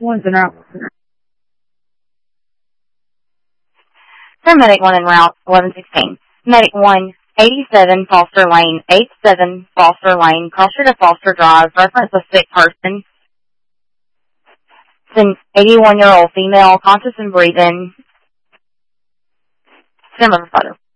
one's in route. For Medic 1 in route 1116. Medic 1, 87 Foster Lane, 87 Foster Lane, cross to Foster Drive, reference a sick person. It's an 81-year-old female, conscious and breathing. Stand by for photo.